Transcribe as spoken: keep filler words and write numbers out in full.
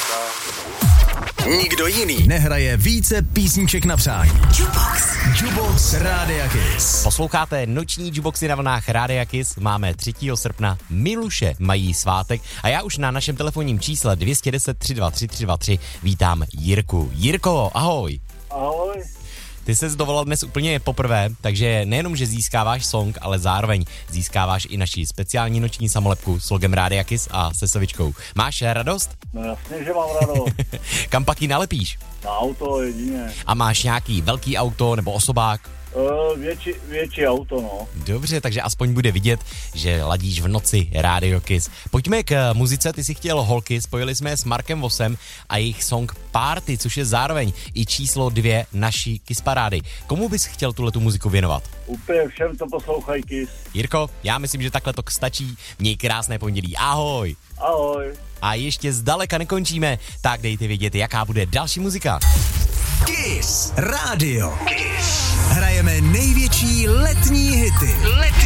Nikdo jiný nehraje více písniček na přání. Jukebox. Jukebox Rádia Kiss. Posloucháte noční Jukeboxy na vlnách Rádia Kiss. Máme třetího srpna. Miluše mají svátek a já už na našem telefonním čísle dvě jedna nula tři dva tři tři dva tři vítám Jirku. Jirko, ahoj. Ahoj. Ty ses dovolal dnes úplně poprvé, takže nejenom, že získáváš song, ale zároveň získáváš i naši speciální noční samolepku s logem Rádia Kiss a se sovičkou. Máš radost? No jasně, že mám radost. Kam pak ji nalepíš? Na auto jedině. A máš nějaký velký auto nebo osobák? Uh, větší, větší auto, no. Dobře, takže aspoň bude vidět, že ladíš v noci Rádio Kiss. Pojďme k muzice, ty jsi chtěl holky, spojili jsme je s Markem Vosem a jejich song Party, což je zároveň i číslo dvě naší Kiss parády. Komu bys chtěl tuhletu muziku věnovat? Úplně všem, to poslouchají Kiss. Jirko, já myslím, že takhle to stačí. Měj krásné pondělí. Ahoj. Ahoj. A ještě zdaleka nekončíme, tak dejte vědět, jaká bude další muzika. Kiss Radio. Kiss. Hrajeme největší letní hity. Letní